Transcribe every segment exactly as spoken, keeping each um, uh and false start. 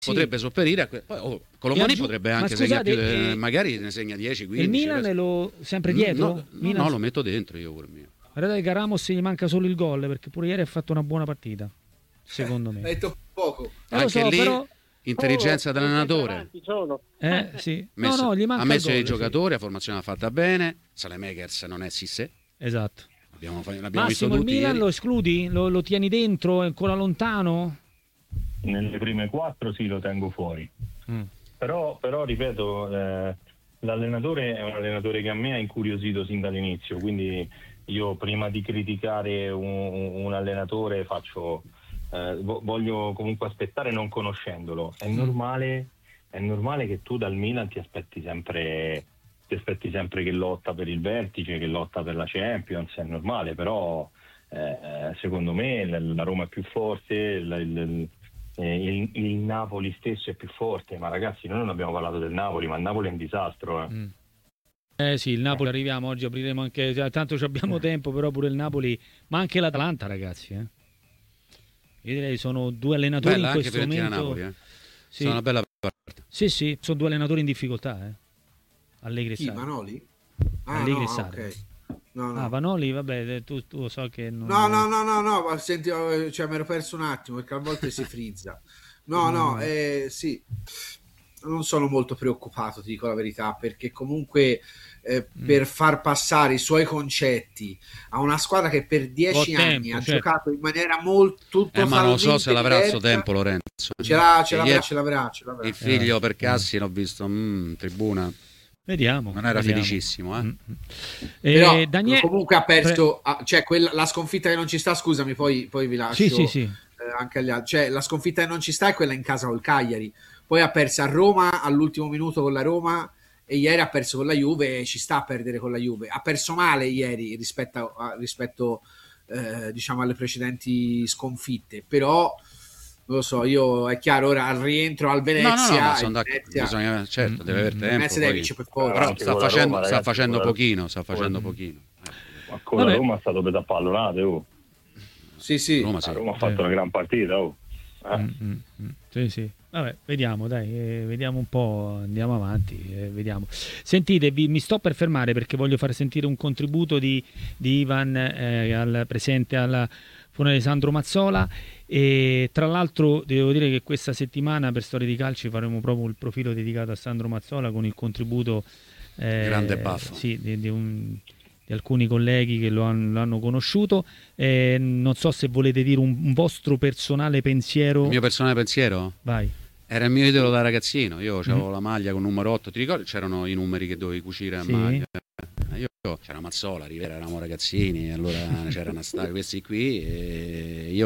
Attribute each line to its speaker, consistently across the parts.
Speaker 1: potrebbe sopperire a que- poi, oh, Colomoni
Speaker 2: aggiung-
Speaker 1: potrebbe
Speaker 2: ma
Speaker 1: anche
Speaker 2: scusate,
Speaker 1: segnare,
Speaker 2: eh,
Speaker 1: magari ne segna dieci quindici.
Speaker 2: Il Milan è lo sempre dietro?
Speaker 1: No, no,
Speaker 2: Milan...
Speaker 1: no, lo metto dentro io pure mio.
Speaker 2: Guardate che Ramos gli manca solo il gol, perché pure ieri ha fatto una buona partita, secondo
Speaker 3: eh,
Speaker 2: me.
Speaker 3: hai detto poco.
Speaker 2: Eh,
Speaker 1: Anche
Speaker 2: so,
Speaker 1: lì
Speaker 2: però...
Speaker 1: intelligenza dell'allenatore.
Speaker 2: Eh, sì.
Speaker 1: Messo,
Speaker 2: no, no, gli manca
Speaker 1: ha messo
Speaker 2: il
Speaker 1: i
Speaker 2: gol,
Speaker 1: giocatori,
Speaker 2: sì.
Speaker 1: la formazione l'ha fatta bene. Salemakers non è Sissé.
Speaker 2: Esatto.
Speaker 1: L'abbiamo, l'abbiamo visto
Speaker 2: Massimo, il
Speaker 1: tutti
Speaker 2: Milan
Speaker 1: ieri.
Speaker 2: lo escludi? Lo, lo tieni dentro? È ancora lontano?
Speaker 4: Nelle prime quattro sì, lo tengo fuori.
Speaker 2: Mm.
Speaker 4: Però, però ripeto, eh, l'allenatore è un allenatore che a me ha incuriosito sin dall'inizio, quindi io prima di criticare un, un allenatore faccio, eh, voglio comunque aspettare non conoscendolo. È normale, è normale che tu dal Milan ti aspetti sempre, ti aspetti sempre che lotta per il vertice, che lotta per la Champions, è normale, però eh, secondo me la Roma è più forte, il, il, il, il Napoli stesso è più forte, ma ragazzi noi non abbiamo parlato del Napoli, ma il Napoli è un disastro. Eh.
Speaker 2: Mm. Eh sì, il Napoli arriviamo, oggi apriremo anche, cioè, tanto ci abbiamo tempo, però pure il Napoli, ma anche l'Atalanta, ragazzi. Eh. Io direi sono due allenatori
Speaker 1: Bella
Speaker 2: in
Speaker 1: anche
Speaker 2: questo
Speaker 1: Fiorentina
Speaker 2: momento.
Speaker 1: Napoli, eh.
Speaker 2: Sì.
Speaker 1: Sono una bella partita.
Speaker 2: Sì, sì, sono due allenatori in difficoltà, eh. Allegri e
Speaker 3: Chi,
Speaker 2: Sarri.
Speaker 3: Vanoli? Ah,
Speaker 2: Allegri
Speaker 3: no,
Speaker 2: e
Speaker 3: ah,
Speaker 2: Sarri.
Speaker 3: ok. No, no.
Speaker 2: Ah, Vanoli, vabbè, tu, tu so che non...
Speaker 3: No, no, no, no, no, ma senti, cioè, mi ero perso un attimo perché a volte si frizza. No, no, eh, sì, non sono molto preoccupato, ti dico la verità, perché comunque eh, mm. per far passare i suoi concetti a una squadra che per dieci
Speaker 2: tempo,
Speaker 3: anni ha
Speaker 2: certo.
Speaker 3: giocato in maniera molto
Speaker 1: Eh, ma non so se l'avrà a
Speaker 3: diversa,
Speaker 1: suo tempo Lorenzo.
Speaker 3: Ce l'ha, ce l'avrà,
Speaker 1: Ieri,
Speaker 3: ce l'avrà, ce l'avrà.
Speaker 1: Il figlio
Speaker 2: eh,
Speaker 1: per Cassi l'ho visto in tribuna.
Speaker 2: Vediamo.
Speaker 1: Non era
Speaker 2: vediamo.
Speaker 1: felicissimo, eh.
Speaker 2: Mm.
Speaker 3: Però
Speaker 2: Eh, Daniele...
Speaker 3: comunque ha perso, Pre... cioè quella, la sconfitta che non ci sta, scusami, poi, poi vi lascio
Speaker 2: sì, sì, sì.
Speaker 3: Eh, anche agli altri. Cioè la sconfitta che non ci sta è quella in casa col Cagliari. Poi ha perso a Roma all'ultimo minuto con la Roma e ieri ha perso con la Juve e ci sta a perdere con la Juve. Ha perso male ieri rispetto, a, rispetto eh, diciamo alle precedenti sconfitte, però non lo so, io è chiaro ora al rientro al Venezia,
Speaker 1: no, no, no, ma sono
Speaker 3: Venezia
Speaker 1: bisogna, certo, deve aver tempo.
Speaker 3: Venezia deve vincere per forza.
Speaker 1: Però sta facendo,
Speaker 4: Roma,
Speaker 1: sta
Speaker 4: ragazzi,
Speaker 1: facendo
Speaker 4: la...
Speaker 1: pochino, sta facendo mm. pochino.
Speaker 4: Ma con la Roma è stato per pallonate, oh.
Speaker 3: Sì, sì.
Speaker 1: Roma, sì.
Speaker 4: La Roma ha fatto eh. una gran partita, oh. Eh.
Speaker 2: Mm, mm, mm. Sì, sì. Vabbè, vediamo, dai, eh, vediamo un po', andiamo avanti, eh, vediamo. Sentite, vi, mi sto per fermare perché voglio far sentire un contributo di, di Ivan eh, al presente alla funebre di Sandro Mazzola e tra l'altro devo dire che questa settimana per Storie di Calcio faremo proprio il profilo dedicato a Sandro Mazzola con il contributo eh,
Speaker 1: grande baffo.
Speaker 2: Sì, di, di, un, di alcuni colleghi che lo hanno, l'hanno conosciuto. Eh, non so se volete dire un, un vostro personale pensiero.
Speaker 1: Il mio personale pensiero?
Speaker 2: Vai.
Speaker 1: Era il mio idolo da ragazzino, io avevo
Speaker 2: Mm.
Speaker 1: la maglia con numero otto, ti ricordi? C'erano i numeri che dovevi cucire a
Speaker 2: Sì.
Speaker 1: maglia. Io, c'era Mazzola, Rivera, eravamo ragazzini, allora c'era una star, questi qui, e io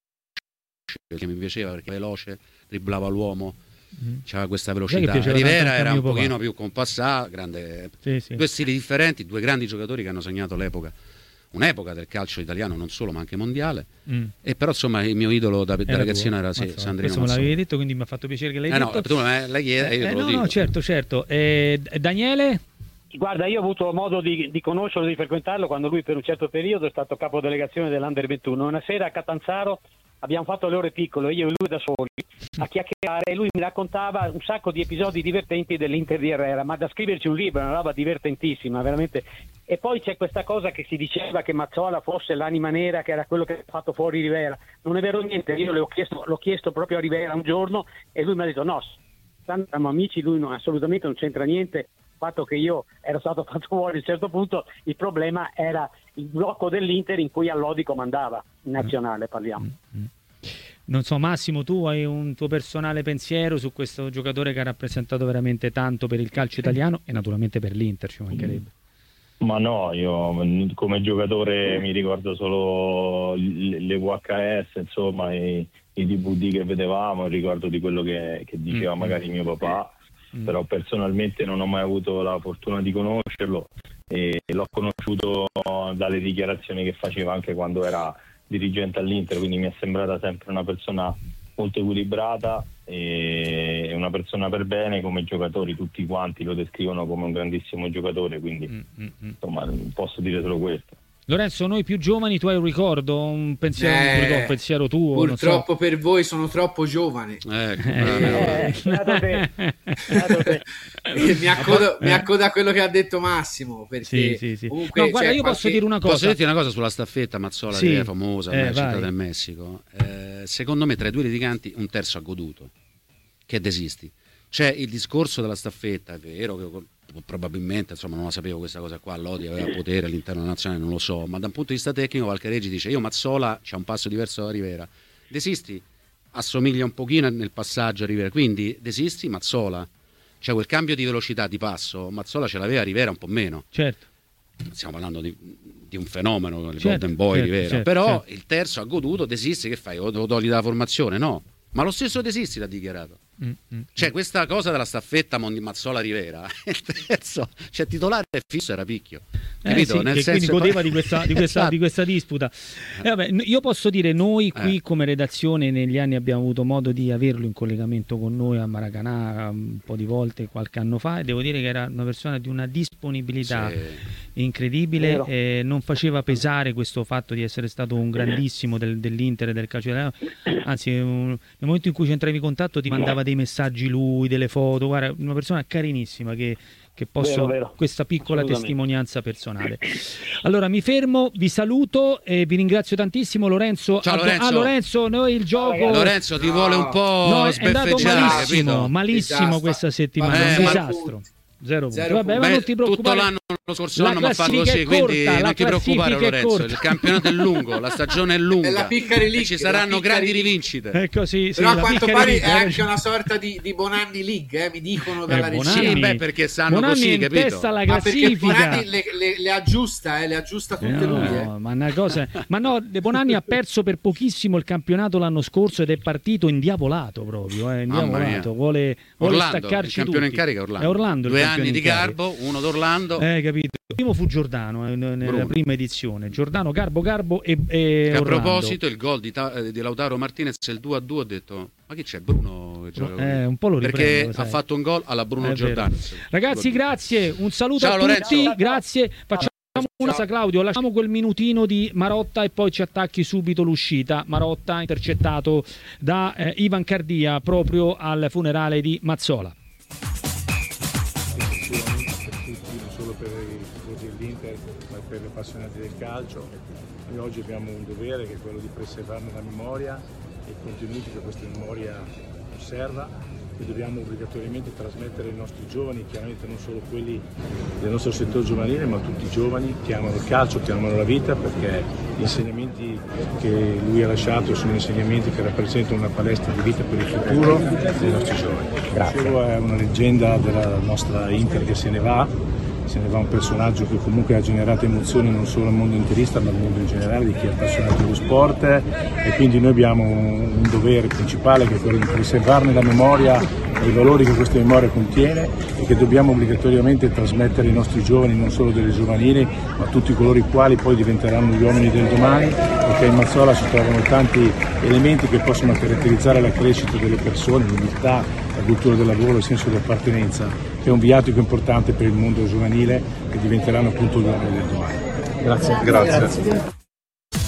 Speaker 1: che mi piaceva perché veloce, dribblava l'uomo,
Speaker 2: Mm.
Speaker 1: c'aveva questa
Speaker 2: Sai
Speaker 1: velocità.
Speaker 2: che piaceva tanto
Speaker 1: Rivera
Speaker 2: anche a
Speaker 1: era
Speaker 2: mio
Speaker 1: un
Speaker 2: papà.
Speaker 1: pochino più compassato, grande,
Speaker 2: Sì, sì.
Speaker 1: due stili differenti, due grandi giocatori che hanno segnato l'epoca. Un'epoca del calcio italiano, non solo, ma anche mondiale.
Speaker 2: Mm.
Speaker 1: E però insomma il mio idolo da, da
Speaker 2: Era
Speaker 1: ragazzino
Speaker 2: tuo,
Speaker 1: era sì,
Speaker 2: Mazzola.
Speaker 1: Sandrino
Speaker 2: Questo me
Speaker 1: Mazzola.
Speaker 2: l'avevi detto, quindi mi ha fatto piacere che l'hai
Speaker 1: Eh no,
Speaker 2: detto.
Speaker 1: tu me lei chiede, io
Speaker 2: Eh,
Speaker 1: te lo
Speaker 2: no,
Speaker 1: dico.
Speaker 2: no, certo, certo. Eh, Daniele?
Speaker 5: Guarda, io ho avuto modo di, di conoscerlo, di frequentarlo quando lui per un certo periodo è stato capodelegazione dell'Under ventuno. Una sera a Catanzaro abbiamo fatto le ore piccole, io e lui da soli, a chiacchierare, e lui mi raccontava un sacco di episodi divertenti dell'Inter di Herrera, ma da scriverci un libro, una roba divertentissima, veramente. E poi c'è questa cosa che si diceva che Mazzola fosse l'anima nera, che era quello che ha fatto fuori Rivera. Non è vero niente, io le ho chiesto, l'ho chiesto proprio a Rivera un giorno e lui mi ha detto no, siamo amici, lui non, assolutamente non c'entra niente. Il fatto che io ero stato fatto fuori a un certo punto, il problema era il blocco dell'Inter in cui Allodi comandava, in nazionale parliamo.
Speaker 2: Non so, Massimo, tu hai un tuo personale pensiero su questo giocatore che ha rappresentato veramente tanto per il calcio italiano e naturalmente per l'Inter, ci mancherebbe.
Speaker 4: Ma no, io come giocatore mi ricordo solo le V H S, insomma, i, i D V D che vedevamo, ricordo di quello che, che diceva mm-hmm. magari mio papà. Mm. Però personalmente non ho mai avuto la fortuna di conoscerlo e l'ho conosciuto dalle dichiarazioni che faceva anche quando era dirigente all'Inter, quindi mi è sembrata sempre una persona molto equilibrata e una persona per bene. Come giocatori tutti quanti lo descrivono come un grandissimo giocatore, quindi mm-hmm. insomma posso dire solo questo.
Speaker 2: Lorenzo, noi più giovani, tu hai un ricordo, un pensiero,
Speaker 3: Eh,
Speaker 2: un pensiero tuo?
Speaker 3: Purtroppo
Speaker 2: non so.
Speaker 3: per voi sono troppo giovane.
Speaker 1: Ecco,
Speaker 5: Eh, beato te, beato te.
Speaker 3: E mi accodo, mi accodo a quello che ha detto Massimo, perché
Speaker 2: Sì, sì, sì.
Speaker 3: comunque
Speaker 2: No, guarda,
Speaker 3: c'è
Speaker 2: io
Speaker 3: qualche-
Speaker 2: posso dire una
Speaker 1: Posso
Speaker 2: cosa.
Speaker 1: dirti una cosa sulla staffetta Mazzola,
Speaker 2: Sì.
Speaker 1: che è famosa,
Speaker 2: Eh,
Speaker 1: nella città
Speaker 2: vai.
Speaker 1: del Messico? Eh, secondo me tra i due litiganti un terzo ha goduto, che desisti. C'è il discorso della staffetta, è vero che probabilmente, insomma, non la sapevo questa cosa qua, Lodi aveva potere all'interno della nazionale, non lo so, ma da un punto di vista tecnico Valcareggi dice: io Mazzola c'ha un passo diverso da Rivera, desisti assomiglia un pochino nel passaggio a Rivera, quindi desisti Mazzola, cioè quel cambio di velocità di passo Mazzola ce l'aveva, Rivera un po' meno.
Speaker 2: Certo.
Speaker 1: Stiamo parlando di, di un fenomeno, il
Speaker 2: Certo,
Speaker 1: Golden Boy
Speaker 2: certo,
Speaker 1: Rivera,
Speaker 2: certo,
Speaker 1: però
Speaker 2: certo.
Speaker 1: il terzo ha goduto, desisti, che fai? O lo togli dalla formazione? No, ma lo stesso desisti l'ha dichiarato.
Speaker 2: Mm, mm.
Speaker 1: Cioè questa cosa della staffetta Mondi- Mazzola Rivera, il terzo, cioè titolare fisso era Picchio,
Speaker 2: Eh,
Speaker 1: capito?
Speaker 2: sì,
Speaker 1: Nel
Speaker 2: che
Speaker 1: senso
Speaker 2: quindi godeva di questa, di questa,
Speaker 1: Esatto.
Speaker 2: di questa disputa. Eh, vabbè, n- io posso dire, noi qui
Speaker 1: Eh.
Speaker 2: come redazione negli anni abbiamo avuto modo di averlo in collegamento con noi a Maracanã un po' di volte qualche anno fa, e devo dire che era una persona di una disponibilità
Speaker 1: Sì.
Speaker 2: incredibile,
Speaker 5: Vero.
Speaker 2: e non faceva pesare questo fatto di essere stato un grandissimo del- dell'Inter e del calcio italiano. Anzi, un- nel momento in cui ci entravi in contatto ti mandava dei messaggi lui, delle foto, guarda, una persona carinissima che, che posso,
Speaker 5: Vero, vero.
Speaker 2: questa piccola
Speaker 5: Assolutamente.
Speaker 2: testimonianza personale. Allora mi fermo, vi saluto e vi ringrazio tantissimo. Lorenzo,
Speaker 1: Ciao,
Speaker 2: ah,
Speaker 1: Lorenzo.
Speaker 2: Lorenzo, noi il gioco
Speaker 5: ragazzi.
Speaker 1: Lorenzo ti
Speaker 3: No.
Speaker 1: vuole un po'
Speaker 2: no, è andato
Speaker 1: sbeffeggiare,
Speaker 2: malissimo,
Speaker 1: capito?
Speaker 2: malissimo
Speaker 3: Disastro.
Speaker 2: questa settimana,
Speaker 1: Eh,
Speaker 2: un
Speaker 1: ma-
Speaker 2: disastro. Zero punti.
Speaker 3: Zero
Speaker 2: Vabbè,
Speaker 3: punti.
Speaker 2: ma
Speaker 1: Beh,
Speaker 2: non ti preoccupare.
Speaker 1: tutto l'anno lo scorso
Speaker 2: La
Speaker 1: anno mi ha fatto
Speaker 2: classifica
Speaker 1: così,
Speaker 2: è
Speaker 1: quindi
Speaker 2: corta, la
Speaker 1: non ti preoccupare
Speaker 2: classifica è
Speaker 1: Lorenzo,
Speaker 2: corta.
Speaker 1: il campionato è lungo, la stagione è lunga
Speaker 3: È la Piccari League,
Speaker 1: e ci
Speaker 3: la
Speaker 1: saranno
Speaker 3: Piccari
Speaker 1: grandi
Speaker 3: League.
Speaker 1: rivincite.
Speaker 2: Ecco, sì, sì,
Speaker 3: Però a
Speaker 2: la
Speaker 3: quanto
Speaker 2: Piccari
Speaker 3: pare
Speaker 2: League,
Speaker 3: è
Speaker 2: hai
Speaker 3: anche
Speaker 2: ragione.
Speaker 3: una sorta di, di Bonanni League, eh, mi dicono dalla
Speaker 2: Eh,
Speaker 3: regia.
Speaker 2: Bonanni-
Speaker 1: Sì, beh, perché stanno
Speaker 2: Bonanni
Speaker 1: così,
Speaker 2: è in
Speaker 1: capito?
Speaker 2: testa alla
Speaker 3: Ma perché
Speaker 2: classifica.
Speaker 3: Bonanni le, le- le aggiusta, eh, le aggiusta tutte
Speaker 2: No,
Speaker 3: lui. Eh.
Speaker 2: ma una cosa, ma no, De Bonanni ha perso per pochissimo il campionato l'anno scorso ed è partito indiavolato proprio, eh,
Speaker 1: Mamma
Speaker 2: indiavolato.
Speaker 1: mia.
Speaker 2: Vuole, vuole
Speaker 1: Orlando,
Speaker 2: staccarci
Speaker 1: il campione
Speaker 2: tutti.
Speaker 1: in carica è Orlando.
Speaker 2: È Orlando il
Speaker 1: Due
Speaker 2: campione
Speaker 1: anni
Speaker 2: in
Speaker 1: di
Speaker 2: carica.
Speaker 1: Garbo, uno d'Orlando.
Speaker 2: Eh, capito. Il primo fu Giordano eh, nella
Speaker 1: Bruno.
Speaker 2: prima edizione. Giordano, Garbo, Garbo e, e
Speaker 1: Che a
Speaker 2: Orlando.
Speaker 1: proposito, il gol di, Ta- eh, di Lautaro Martinez, il due a due, ho detto: ma chi c'è? Bruno che gioca con
Speaker 2: Eh,
Speaker 1: lui?"
Speaker 2: un po' lo
Speaker 1: Perché
Speaker 2: riprendo,
Speaker 1: ha
Speaker 2: sai.
Speaker 1: fatto un gol alla Bruno
Speaker 2: È vero.
Speaker 1: Giordano.
Speaker 2: Ragazzi, grazie, un saluto
Speaker 1: Ciao,
Speaker 2: a
Speaker 1: Lorenzo.
Speaker 2: tutti, grazie. Facciamo una cosa, Claudio, lasciamo quel minutino di Marotta e poi ci attacchi subito l'uscita. Marotta intercettato da eh, Ivan Cardia proprio al funerale di Mazzola.
Speaker 6: Sicuramente per tutti, non solo per i tifosi dell'Inter, ma per gli appassionati del calcio. Noi oggi abbiamo un dovere che è quello di preservarne la memoria e i contenuti che questa memoria conserva, e dobbiamo obbligatoriamente trasmettere ai nostri giovani, chiaramente non solo quelli del nostro settore giovanile, ma tutti i giovani che amano il calcio, che amano la vita, perché gli insegnamenti che lui ha lasciato sono insegnamenti che rappresentano una palestra di vita per il futuro dei nostri giovani. Grazie. È una leggenda della nostra Inter che se ne va, se ne va un personaggio che comunque ha generato emozioni non solo al mondo interista ma al mondo in generale di chi è appassionato dello sport, e quindi noi abbiamo un dovere principale che è quello di preservarne la memoria e i valori che questa memoria contiene e che dobbiamo obbligatoriamente trasmettere ai nostri giovani, non solo delle giovanili ma tutti coloro i quali poi diventeranno gli uomini del domani, perché in Mazzola si trovano tanti elementi che possono caratterizzare la crescita delle persone, l'umiltà, la cultura del lavoro, il senso di appartenenza, che è un viatico importante per il mondo giovanile che diventeranno appunto gli uomini del domani. Grazie.
Speaker 7: Grazie.